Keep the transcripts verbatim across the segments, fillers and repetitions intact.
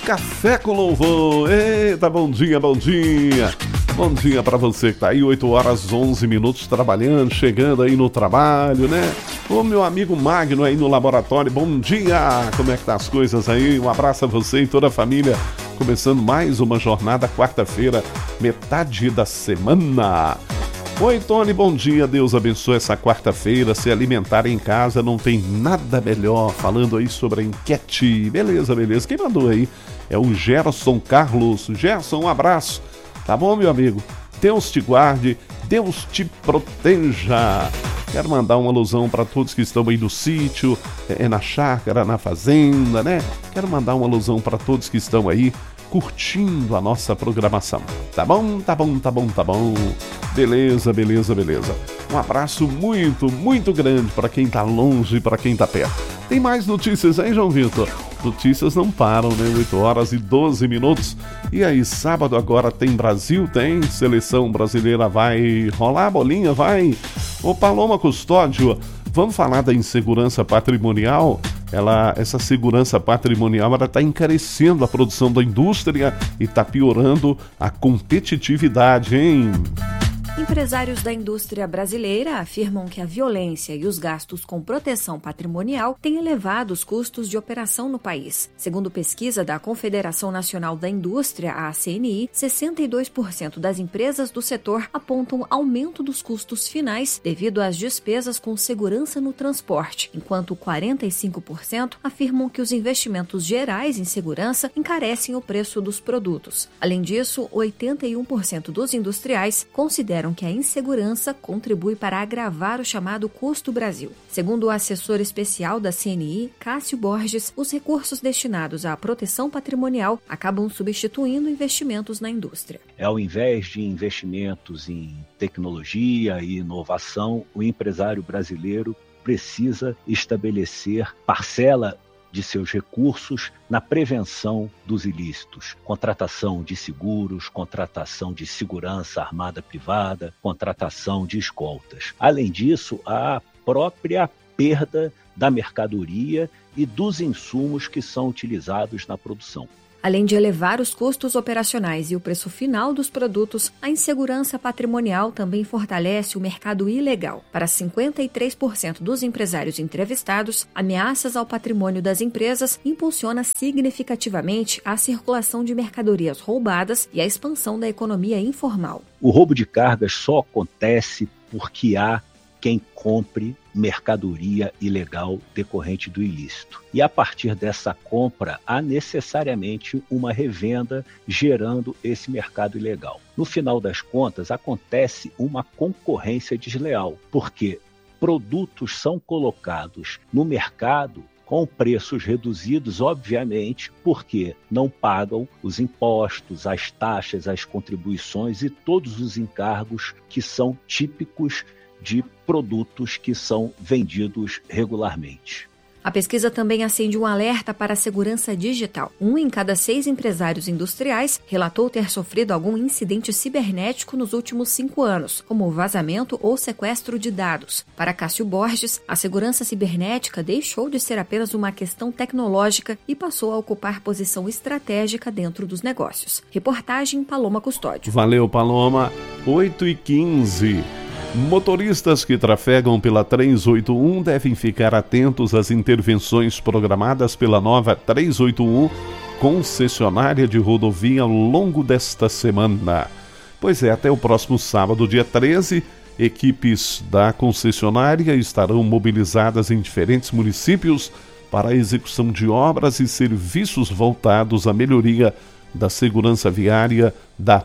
Café com Louvor. Eita, bom dia, bom dia. Bom dia para você que tá aí, oito horas, onze minutos trabalhando, chegando aí no trabalho, né? Ô, meu amigo Magno aí no laboratório, bom dia. Como é que tá as coisas aí? Um abraço a você e toda a família. Começando mais uma jornada, quarta-feira, metade da semana. Oi, Tony, bom dia, Deus abençoe essa quarta-feira. Se alimentar em casa não tem nada melhor. Falando aí sobre a enquete. Beleza, beleza. Quem mandou aí é o Gerson Carlos. Gerson, um abraço. Tá bom, meu amigo? Deus te guarde, Deus te proteja. Quero mandar uma alusão para todos que estão aí no sítio, é, na chácara, na fazenda, né? Quero mandar uma alusão para todos que estão aí curtindo a nossa programação. Tá bom? Tá bom, tá bom, tá bom. Beleza, beleza, beleza. Um abraço muito, muito grande para quem tá longe e para quem tá perto. Tem mais notícias aí, João Vitor? Notícias não param, né? oito horas e doze minutos. E aí, sábado agora tem Brasil, tem seleção brasileira, vai rolar a bolinha, vai. Ô Paloma Custódio, vamos falar da insegurança patrimonial? Ela, essa segurança patrimonial está encarecendo a produção da indústria e está piorando a competitividade, hein? Empresários da indústria brasileira afirmam que a violência e os gastos com proteção patrimonial têm elevado os custos de operação no país. Segundo pesquisa da Confederação Nacional da Indústria, a C N I, sessenta e dois por cento das empresas do setor apontam aumento dos custos finais devido às despesas com segurança no transporte, enquanto quarenta e cinco por cento afirmam que os investimentos gerais em segurança encarecem o preço dos produtos. Além disso, oitenta e um por cento dos industriais consideram que a insegurança contribui para agravar o chamado custo Brasil. Segundo o assessor especial da C N I, Cássio Borges, os recursos destinados à proteção patrimonial acabam substituindo investimentos na indústria. Ao invés de investimentos em tecnologia e inovação, o empresário brasileiro precisa estabelecer parcela de seus recursos na prevenção dos ilícitos, contratação de seguros, contratação de segurança armada privada, contratação de escoltas. Além disso, a própria perda da mercadoria e dos insumos que são utilizados na produção. Além de elevar os custos operacionais e o preço final dos produtos, a insegurança patrimonial também fortalece o mercado ilegal. Para cinquenta e três por cento dos empresários entrevistados, ameaças ao patrimônio das empresas impulsiona significativamente a circulação de mercadorias roubadas e a expansão da economia informal. O roubo de cargas só acontece porque há quem compre mercadoria ilegal decorrente do ilícito. E a partir dessa compra, há necessariamente uma revenda gerando esse mercado ilegal. No final das contas, acontece uma concorrência desleal, porque produtos são colocados no mercado com preços reduzidos, obviamente, porque não pagam os impostos, as taxas, as contribuições e todos os encargos que são típicos de produtos que são vendidos regularmente. A pesquisa também acende um alerta para a segurança digital. Um em cada seis empresários industriais relatou ter sofrido algum incidente cibernético nos últimos cinco anos, como vazamento ou sequestro de dados. Para Cássio Borges, a segurança cibernética deixou de ser apenas uma questão tecnológica e passou a ocupar posição estratégica dentro dos negócios. Reportagem Paloma Custódio. Valeu, Paloma. oito e quinze. Motoristas que trafegam pela trezentos e oitenta e um devem ficar atentos às intervenções programadas pela nova trezentos e oitenta e um, concessionária de rodovia, ao longo desta semana. Pois é, até o próximo sábado, dia treze, equipes da concessionária estarão mobilizadas em diferentes municípios para a execução de obras e serviços voltados à melhoria da segurança viária, da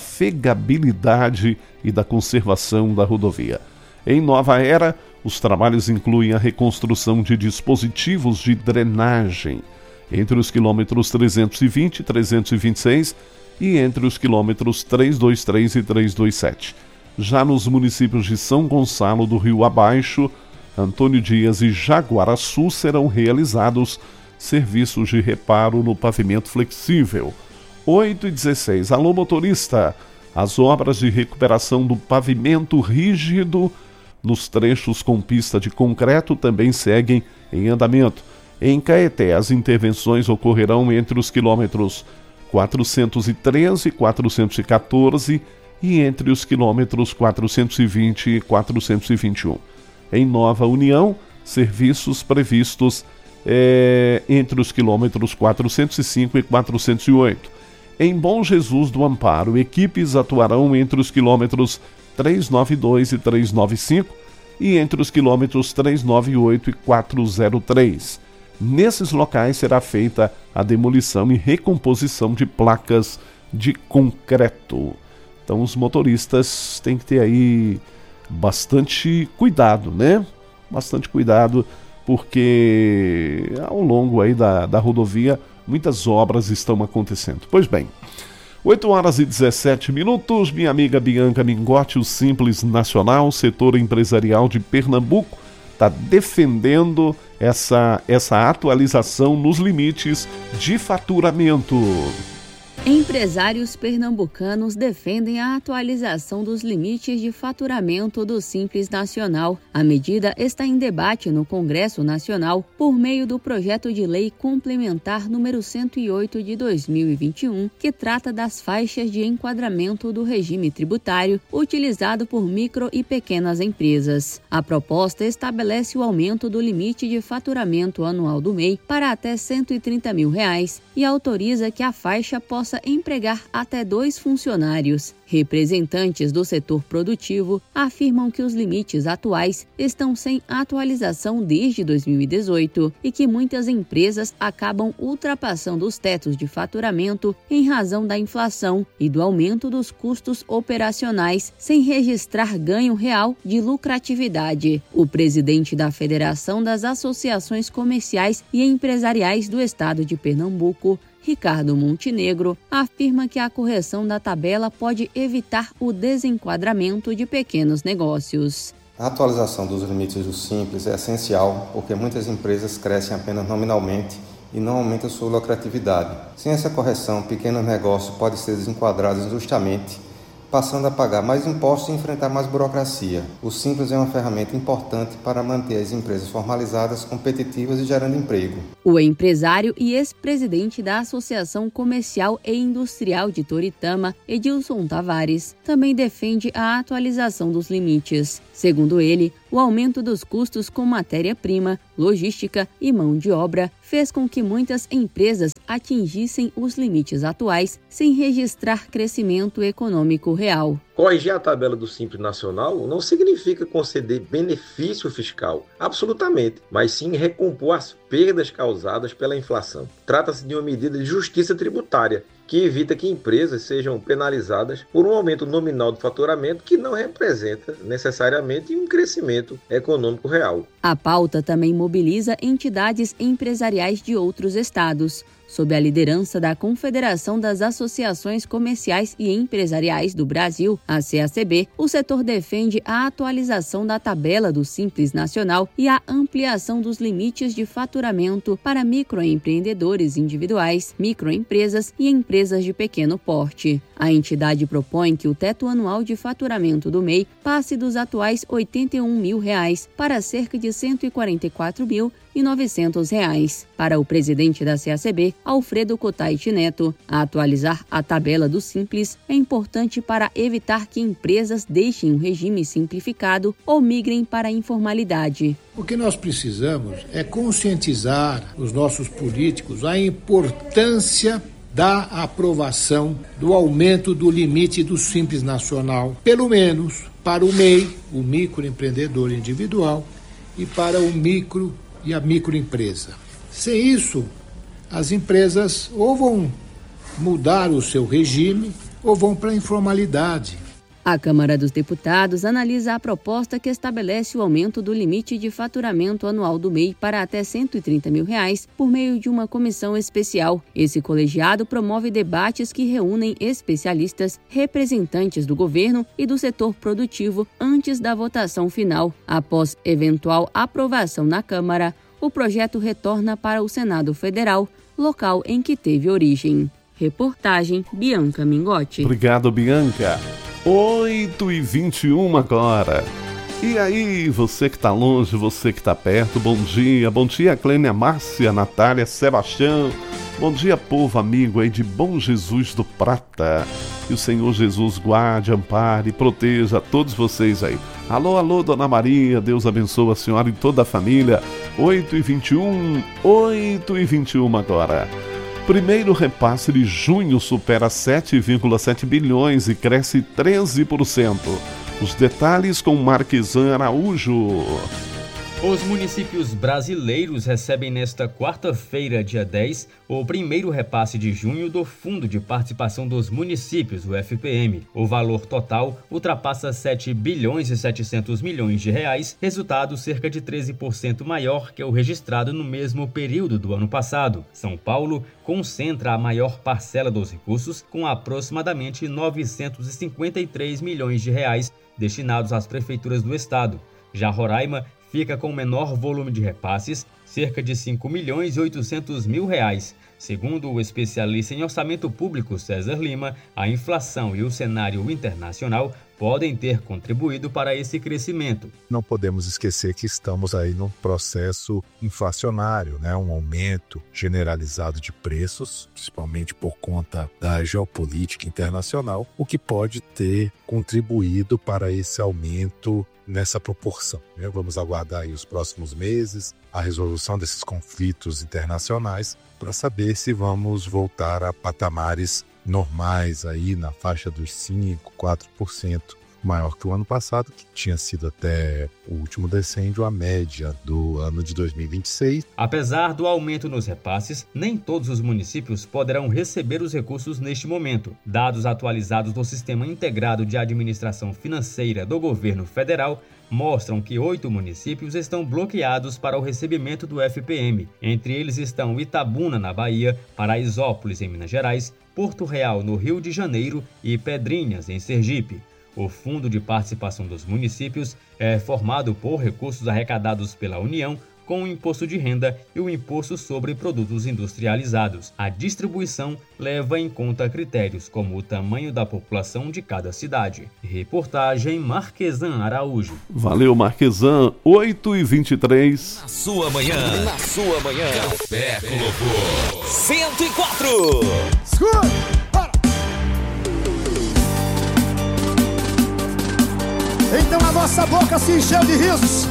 trafegabilidade e da conservação da rodovia. Em Nova Era, os trabalhos incluem a reconstrução de dispositivos de drenagem entre os quilômetros trezentos e vinte e trezentos e vinte e seis e entre os quilômetros trezentos e vinte e três e trezentos e vinte e sete. Já nos municípios de São Gonçalo do Rio Abaixo, Antônio Dias e Jaguaraçu serão realizados serviços de reparo no pavimento flexível. oito e dezesseis. Alô, motorista! As obras de recuperação do pavimento rígido nos trechos com pista de concreto também seguem em andamento. Em Caeté, as intervenções ocorrerão entre os quilômetros quatrocentos e treze e quatrocentos e quatorze e entre os quilômetros quatrocentos e vinte e quatrocentos e vinte e um. Em Nova União, serviços previstos é, entre os quilômetros quatrocentos e cinco e quatrocentos e oito. Em Bom Jesus do Amparo, equipes atuarão entre os quilômetros trezentos e noventa e dois e trezentos e noventa e cinco e entre os quilômetros trezentos e noventa e oito e quatrocentos e três. Nesses locais será feita a demolição e recomposição de placas de concreto. Então os motoristas têm que ter aí bastante cuidado, né? Bastante cuidado, porque ao longo aí da, da rodovia muitas obras estão acontecendo. Pois bem, oito horas e dezessete minutos, minha amiga Bianca Mingotti, o Simples Nacional, setor empresarial de Pernambuco, está defendendo essa, essa atualização nos limites de faturamento. Empresários pernambucanos defendem a atualização dos limites de faturamento do Simples Nacional. A medida está em debate no Congresso Nacional por meio do projeto de lei complementar número cento e oito de dois mil e vinte e um, que trata das faixas de enquadramento do regime tributário utilizado por micro e pequenas empresas. A proposta estabelece o aumento do limite de faturamento anual do M E I para até cento e trinta mil reais e autoriza que a faixa possa empregar até dois funcionários. Representantes do setor produtivo afirmam que os limites atuais estão sem atualização desde dois mil e dezoito e que muitas empresas acabam ultrapassando os tetos de faturamento em razão da inflação e do aumento dos custos operacionais sem registrar ganho real de lucratividade. O presidente da Federação das Associações Comerciais e Empresariais do Estado de Pernambuco, Ricardo Montenegro, afirma que a correção da tabela pode evitar o desenquadramento de pequenos negócios. A atualização dos limites do Simples é essencial porque muitas empresas crescem apenas nominalmente e não aumentam sua lucratividade. Sem essa correção, pequenos negócios podem ser desenquadrados injustamente, passando a pagar mais impostos e enfrentar mais burocracia. O Simples é uma ferramenta importante para manter as empresas formalizadas, competitivas e gerando emprego. O empresário e ex-presidente da Associação Comercial e Industrial de Toritama, Edilson Tavares, também defende a atualização dos limites. Segundo ele, o aumento dos custos com matéria-prima, logística e mão de obra fez com que muitas empresas atingissem os limites atuais sem registrar crescimento econômico real. Corrigir a tabela do Simples Nacional não significa conceder benefício fiscal, absolutamente, mas sim recompor as perdas causadas pela inflação. Trata-se de uma medida de justiça tributária, que evita que empresas sejam penalizadas por um aumento nominal do faturamento que não representa necessariamente um crescimento econômico real. A pauta também mobiliza entidades empresariais de outros estados. Sob a liderança da Confederação das Associações Comerciais e Empresariais do Brasil, a C A C B, o setor defende a atualização da tabela do Simples Nacional e a ampliação dos limites de faturamento para microempreendedores individuais, microempresas e empresas de pequeno porte. A entidade propõe que o teto anual de faturamento do M E I passe dos atuais oitenta e um mil reais para cerca de cento e quarenta e quatro mil e novecentos reais. Para o presidente da C A C B, Alfredo Cotait Neto, atualizar a tabela do Simples é importante para evitar que empresas deixem o regime simplificado ou migrem para a informalidade. O que nós precisamos é conscientizar os nossos políticos a importância da aprovação do aumento do limite do Simples Nacional, pelo menos para o M E I, o microempreendedor individual, e para o micro e a microempresa. Sem isso, as empresas ou vão mudar o seu regime ou vão para a informalidade. A Câmara dos Deputados analisa a proposta que estabelece o aumento do limite de faturamento anual do M E I para até cento e trinta mil reais por meio de uma comissão especial. Esse colegiado promove debates que reúnem especialistas, representantes do governo e do setor produtivo antes da votação final. Após eventual aprovação na Câmara, o projeto retorna para o Senado Federal, local em que teve origem. Reportagem Bianca Mingotti. Obrigado, Bianca. oito e vinte e um agora. E aí, você que tá longe, você que tá perto, bom dia. Bom dia, Clênia, Márcia, Natália, Sebastião. Bom dia, povo amigo aí de Bom Jesus do Prata. Que o Senhor Jesus guarde, ampare e proteja todos vocês aí. Alô, alô, Dona Maria, Deus abençoe a senhora e toda a família. oito e vinte e um, oito e vinte e um agora. Primeiro repasse de junho supera sete vírgula sete bilhões e cresce treze por cento. Os detalhes com Marquesan Araújo. Os municípios brasileiros recebem nesta quarta-feira, dia dez, o primeiro repasse de junho do Fundo de Participação dos Municípios, o F P M. O valor total ultrapassa sete bilhões e setecentos milhões de reais, resultado cerca de treze por cento maior que o registrado no mesmo período do ano passado. São Paulo concentra a maior parcela dos recursos, com aproximadamente novecentos e cinquenta e três milhões de reais destinados às prefeituras do estado. Já Roraima fica com o menor volume de repasses, cerca de cinco milhões e oitocentos mil reais. Segundo o especialista em orçamento público César Lima, a inflação e o cenário internacional podem ter contribuído para esse crescimento. Não podemos esquecer que estamos aí num processo inflacionário, né? Um aumento generalizado de preços, principalmente por conta da geopolítica internacional, o que pode ter contribuído para esse aumento nessa proporção. Vamos aguardar aí os próximos meses, a resolução desses conflitos internacionais, para saber se vamos voltar a patamares normais aí na faixa dos cinco, quatro por cento, maior que o ano passado, que tinha sido até o último decêndio a média do ano de dois mil e vinte e seis. Apesar do aumento nos repasses, nem todos os municípios poderão receber os recursos neste momento. Dados atualizados do Sistema Integrado de Administração Financeira do Governo Federal mostram que oito municípios estão bloqueados para o recebimento do F P M. Entre eles estão Itabuna, na Bahia, Paraisópolis, em Minas Gerais, Porto Real, no Rio de Janeiro e Pedrinhas, em Sergipe. O Fundo de Participação dos Municípios é formado por recursos arrecadados pela União com o Imposto de Renda e o Imposto sobre Produtos Industrializados. A distribuição leva em conta critérios como o tamanho da população de cada cidade. Reportagem Marquesan Araújo. Valeu, Marquesan. oito e vinte e três. Na sua manhã. Na sua manhã. Café com Louvor. cento e quatro. Escuta! Para! Então a nossa boca se encheu de risos.